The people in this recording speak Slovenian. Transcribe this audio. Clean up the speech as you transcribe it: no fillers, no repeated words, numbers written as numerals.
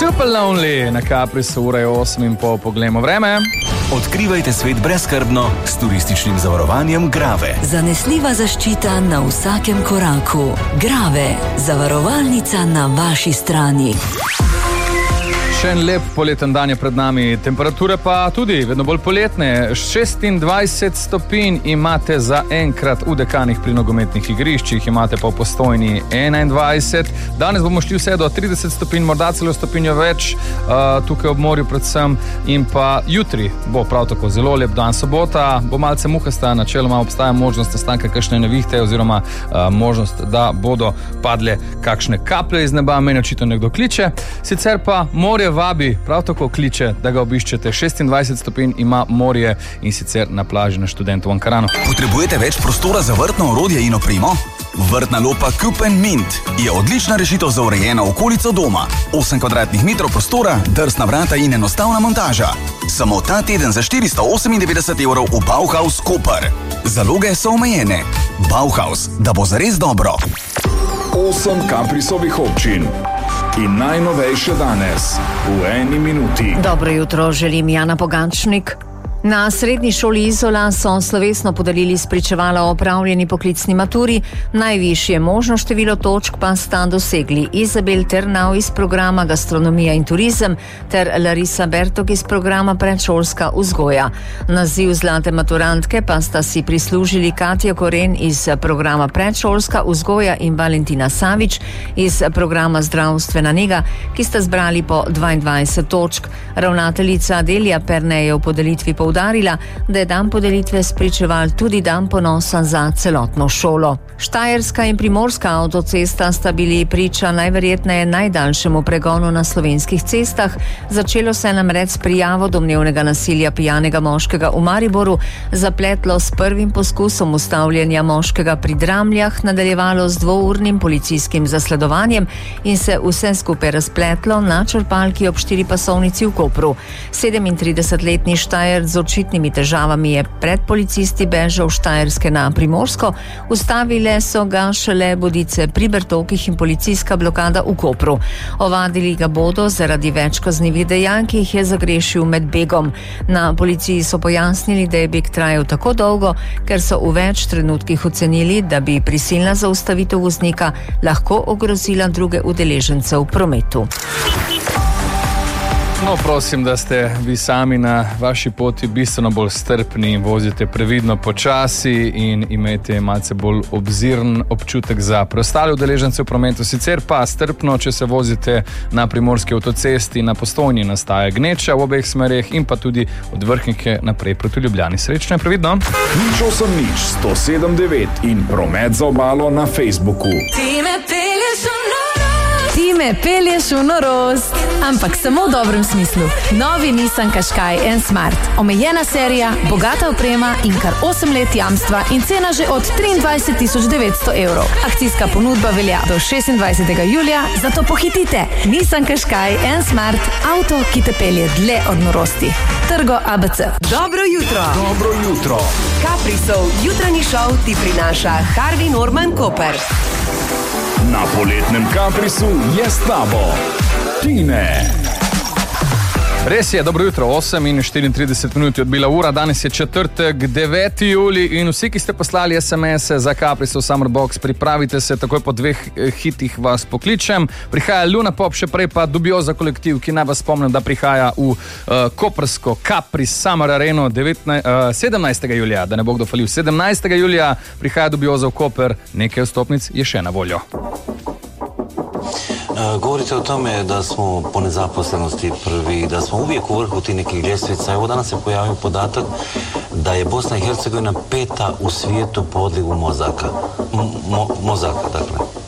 Super Lonely na Caprisu, ura je 8:30, poglejmo vreme. Odkrivajte svet brezskrbno s turističnim zavarovanjem Grave. Zanesljiva zaščita na vsakem koraku. Grave, zavarovalnica na vaši strani. Še en lep poleten dan je pred nami, temperature pa tudi vedno bolj poletne. 26 stopinj imate za enkrat v Dekanih pri nogometnih igriščih, imate pa v Postojni 21. Danes bomo šli vse do 30 stopinj, morda celo stopinjo več, tukaj ob morju predvsem. In pa jutri bo prav tako zelo lep dan, sobota bo malce muhasta, načeloma obstaja možnost nastanka kakšne nevihte oziroma možnost, da bodo padle kakšne kaplje iz neba, meni očitno nekdo kliče. Sicer pa morje vabi, prav tako kliče, da ga obiščete. 26 stopinj ima morje in sicer na plaži na Študentovem Ankaranu. Potrebujete več prostora za vrtno orodje in opremo? Vrtna lopa Coop & Mint je odlična rešitev za urejeno okolico doma. 8 kvadratnih metrov prostora, drsna vrata in enostavna montaža. Samo ta teden za 498 evrov v Bauhaus Koper. Zaloge so omejene. Bauhaus, da bo zares dobro. 8 Caprisovih občin. In najnovejše danes, v 1 minuti. Dobro jutro, želim Jana Pogančnik. Na srednji šoli Izola so slovesno podelili spričevala o opravljeni poklicni maturi. Najvišje možno število točk pa sta dosegli Izabel Ternau iz programa Gastronomija in turizem ter Larisa Bertok iz programa Predšolska vzgoja. Naziv zlate maturantke pa sta si prislužili Katja Koren iz programa Predšolska vzgoja in Valentina Savič iz programa Zdravstvena nega, ki sta zbrali po 22 točk. Ravnateljica Delija Perne je v podelitvi poudarila, da je dan podelitve spričeval tudi dan ponosa za celotno šolo. Štajerska in Primorska avtocesta sta bili priča najverjetneje najdaljšemu pregonu na slovenskih cestah. Začelo se je namreč s prijavo domnevnega nasilja pijanega moškega v Mariboru, zapletlo s prvim poskusom ustavljanja moškega pri Dramljah, nadaljevalo z 2-urnim policijskim zasledovanjem in se vse skupaj razpletlo na črpalki ob 4-pasovnici v Kopru. 37-letni Štajer z očitnimi težavami je pred policisti bežal Štajerske na Primorsko, ustavile so ga šele Bodice pri Bertokih in policijska blokada v Kopru. Ovadili ga bodo zaradi več kaznivih dejanj, ki jih je zagrešil med begom. Na policiji so pojasnili, da je beg trajal tako dolgo, ker so v več trenutkih ocenili, da bi prisilna zaustavitev voznika lahko ogrozila druge udeležence v prometu. No, prosim, da ste vi sami na vaši poti bistveno bolj strpni in vozite previdno počasi in imejte malce bolj obziren občutek za preostale udeležence v prometu. Sicer pa strpno, če se vozite na primorski avtocesti, na Postojni nastaja gneča v obeh smereh in pa tudi od Vrhnike naprej proti Ljubljani. Srečno in previdno. 080 107 9 in promet za obalo na Facebooku. Ti me pelješ v norost, ampak samo v dobrem smislu. Novi Nissan Qashqai N Smart. Omejena serija, bogata oprema in kar 8 let jamstva in cena že od 23.900 evrov. Akcijska ponudba velja do 26. julija, zato pohitite. Nissan Qashqai N Smart, avto, ki te pelje dlje od norosti. Trgo ABC. Dobro jutro. Dobro jutro. Caprisov jutranji šov ti prinaša Harvey Norman Koper. Na poletnem Caprisu je s tabo Tine. Res je, dobro jutro, 8:34 je odbila ura, danes je četrtek, 9. julij in vsi, ki ste poslali SMS-e za Caprisov Summer Box, pripravite se, takoj po 2 hitih vas pokličem. Prihaja Luna Pop, še prej pa Dubioza kolektiv, ki naj vas spomnim, da prihaja v koprsko Capris Summer Areno 17. julija, da ne bo kdo falil. 17. julija prihaja Dubioza v Koper, nekaj vstopnic je še na voljo. Govorite o tome da smo po nezaposlenosti prvi, da smo uvijek u vrhu tih nekih ljestvica. Evo danas se pojavio podatak da je Bosna i Hercegovina 5. u svijetu po odlivu mozaka. Mozaka, dakle.